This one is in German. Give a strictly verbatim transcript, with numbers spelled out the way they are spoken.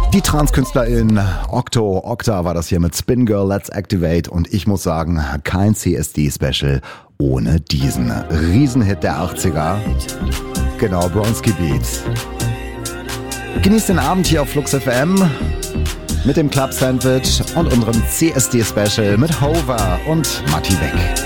Die Transkünstlerin Okto, Okta war das hier mit Spin Girl, Let's Activate und ich muss sagen, kein C S D-Special ohne diesen Riesenhit der achtziger. Genau, Bronski Beat. Genießt den Abend hier auf Flux F M mit dem Club Sandwich und unserem C S D-Special mit Hover und Matti Beck.